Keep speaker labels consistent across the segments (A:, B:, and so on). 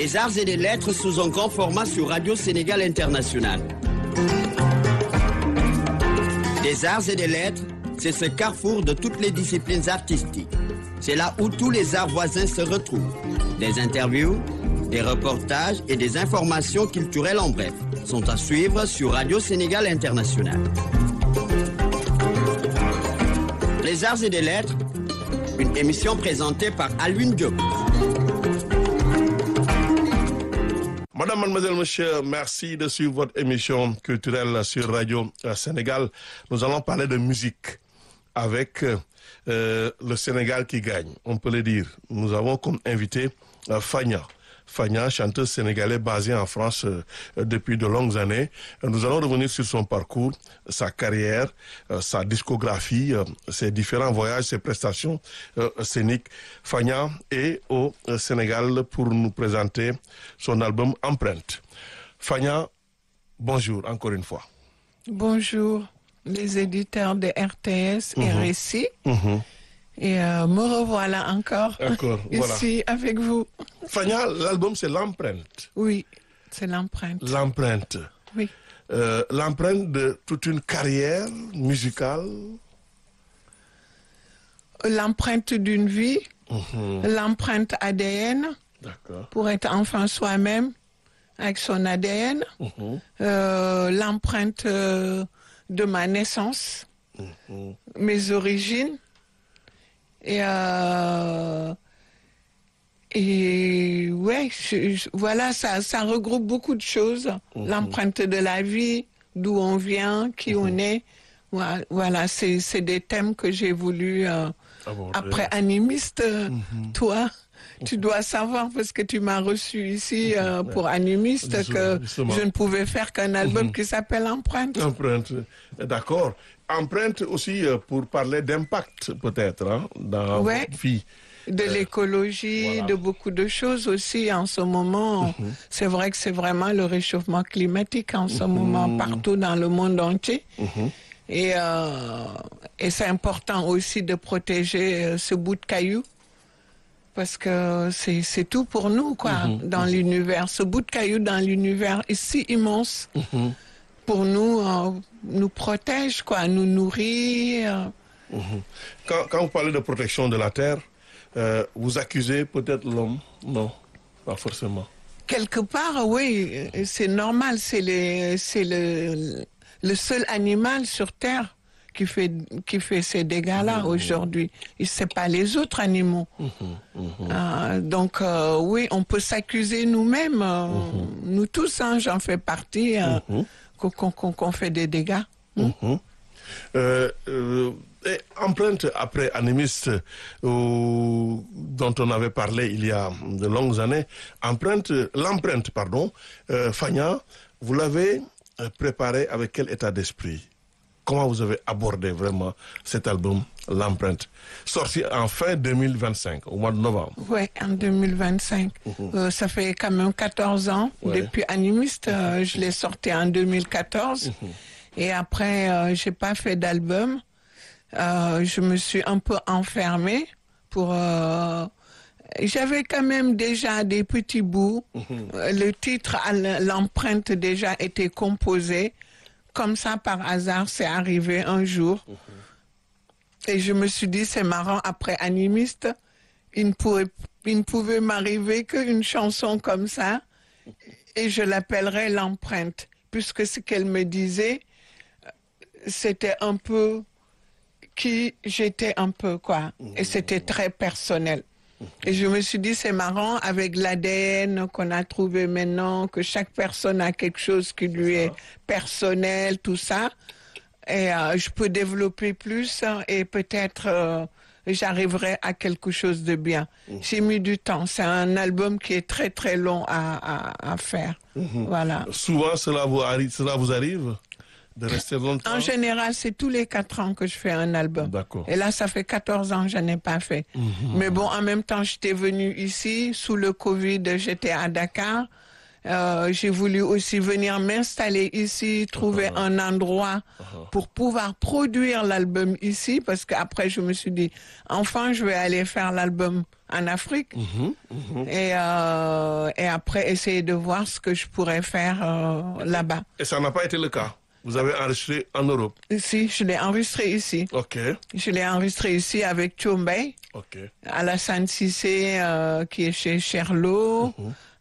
A: Les arts et les lettres sous un grand format sur Radio Sénégal International. Des arts et des lettres, c'est ce carrefour de toutes les disciplines artistiques. C'est là où tous les arts voisins se retrouvent. Des interviews, des reportages et des informations culturelles en bref sont à suivre sur Radio Sénégal International. Les arts et des lettres, une émission présentée par Alwin Diop.
B: Madame, mademoiselle, monsieur, merci de suivre votre émission culturelle sur Radio Sénégal. Nous allons parler de musique avec le Sénégal qui gagne, on peut le dire. Nous avons comme invité Fagna. Fagna, chanteuse sénégalaise basée en France depuis de longues années. Nous allons revenir sur son parcours, sa carrière, sa discographie, ses différents voyages, ses prestations scéniques. Fagna est au Sénégal pour nous présenter son album Empreinte. Fagna, bonjour encore une fois.
C: Bonjour les éditeurs de RTS et RSI. Et me revoilà encore ici avec vous.
B: Fagna, l'album c'est l'empreinte.
C: Oui, c'est l'empreinte.
B: L'empreinte.
C: Oui.
B: L'empreinte de toute une carrière musicale.
C: L'empreinte d'une vie. L'empreinte ADN.
B: D'accord.
C: Pour être enfin soi-même avec son ADN. L'empreinte de ma naissance. Mes origines. Et ouais, voilà, ça regroupe beaucoup de choses. L'empreinte de la vie, d'où on vient, qui on est. Voilà, c'est des thèmes que j'ai voulu après animiste. Toi, tu dois savoir parce que tu m'as reçu ici pour animiste justement. Je ne pouvais faire qu'un album qui s'appelle Empreinte.
B: Empreinte, d'accord. Empreinte aussi pour parler d'impact peut-être dans votre vie.
C: De l'écologie, voilà. De beaucoup de choses aussi en ce moment. C'est vrai que c'est vraiment le réchauffement climatique en ce moment partout dans le monde entier. Et c'est important aussi de protéger ce bout de caillou parce que c'est tout pour nous quoi dans l'univers. Ce bout de caillou dans l'univers est si immense. Pour nous protège, quoi, nous nourrit.
B: Quand vous parlez de protection de la terre, vous accusez peut-être l'homme? Non, pas forcément.
C: Quelque part, oui, c'est normal. C'est le seul animal sur terre qui fait ces dégâts-là aujourd'hui. Et c'est pas les autres animaux. Donc, oui, on peut s'accuser nous-mêmes, nous tous, j'en fais partie. Qu'on fait des dégâts.
B: Et Empreinte après Animiste, dont on avait parlé il y a de longues années, l'empreinte, Fagna, vous l'avez préparé avec quel état d'esprit? Comment vous avez abordé vraiment cet album, L'Empreinte, sorti en fin 2025, au mois de novembre?
C: Oui, en 2025. Ça fait quand même 14 ans depuis Animiste. Je l'ai sorti en 2014. Et après, j'ai pas fait d'album. Je me suis un peu enfermée pour... J'avais quand même déjà des petits bouts. Le titre, L'Empreinte, déjà était composé. Comme ça, par hasard, c'est arrivé un jour. Et je me suis dit, c'est marrant, après Animiste, il ne pouvait m'arriver qu'une chanson comme ça. Et je l'appellerais L'Empreinte. Puisque ce qu'elle me disait, c'était un peu qui j'étais un peu, quoi. Et c'était très personnel. Et je me suis dit, c'est marrant, avec l'ADN qu'on a trouvé maintenant, que chaque personne a quelque chose qui lui est personnel, tout ça. Et je peux développer plus et peut-être j'arriverai à quelque chose de bien. J'ai mis du temps. C'est un album qui est très, très long à faire. Voilà.
B: Souvent, cela vous arrive de rester longtemps?
C: En général, c'est tous les 4 ans que je fais un album.
B: D'accord.
C: Et là, ça fait 14 ans que je n'ai pas fait. Mais bon, en même temps, j'étais venue ici, sous le Covid, j'étais à Dakar. J'ai voulu aussi venir m'installer ici, trouver un endroit pour pouvoir produire l'album ici, parce qu'après je me suis dit, enfin je vais aller faire l'album en Afrique et après essayer de voir ce que je pourrais faire là-bas.
B: Et ça n'a pas été le cas? Vous avez enregistré en Europe?
C: Si, je l'ai enregistré ici.
B: Ok.
C: Je l'ai enregistré ici avec Tchombay, Alassane Cissé qui est chez Cherlo,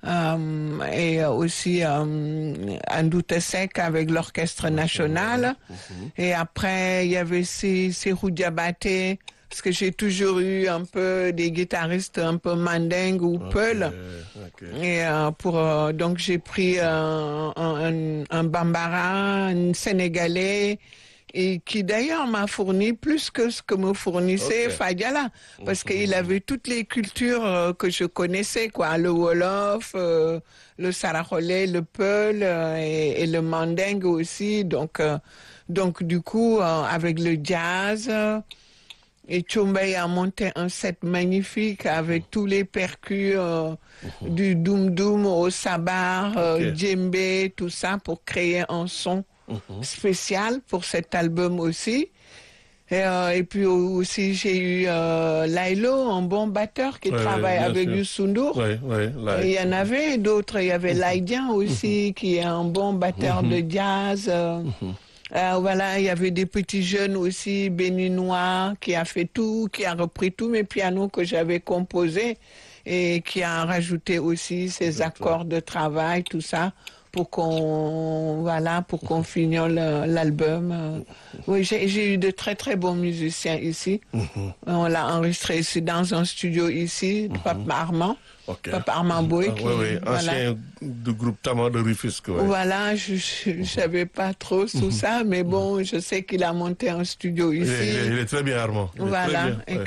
C: et aussi Andou Tessek avec l'Orchestre National. Et après, il y avait Serhou Diabaté, parce que j'ai toujours eu un peu des guitaristes un peu mandingues ou peul. Et donc j'ai pris un Bambara, un Sénégalais, et qui d'ailleurs m'a fourni plus que ce que me fournissait Fadiala, parce qu'il avait toutes les cultures que je connaissais, quoi, le Wolof, le Saraholais, le Peul et le Mandingue aussi. Donc du coup, avec le jazz. Et Tchombay a monté un set magnifique avec tous les percus du doum-doum au sabar, djembé, tout ça pour créer un son spécial pour cet album aussi. Et puis aussi j'ai eu Lailo, un bon batteur qui travaille avec Youssou N'Dour. Il y en avait d'autres, il y avait Laïdien aussi qui est un bon batteur de jazz. Voilà, il y avait des petits jeunes aussi béninois qui a fait tout, qui a repris tous mes pianos que j'avais composés et qui a rajouté aussi ses accords de travail, tout ça, pour qu'on finisse l'album. Oui, j'ai eu de très très bons musiciens ici. On l'a enregistré ici dans un studio ici, Pape Armand. Pape Armand Boy.
B: Ancien du groupe Tama de Rufisque.
C: Voilà, je savais pas trop tout ça, mais bon, je sais qu'il a monté un studio ici.
B: Il est très bien, Armand.
C: Voilà,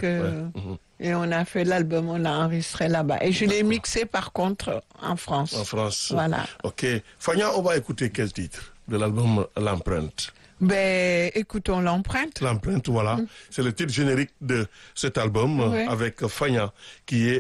C: et on a fait l'album, on l'a enregistré là-bas. Et je l'ai mixé par contre en France.
B: En France.
C: Voilà.
B: Ok. Fania, on va écouter quel titre de l'album L'Empreinte?
C: Ben, écoutons L'Empreinte.
B: L'Empreinte, voilà. C'est le titre générique de cet album avec Fania, qui est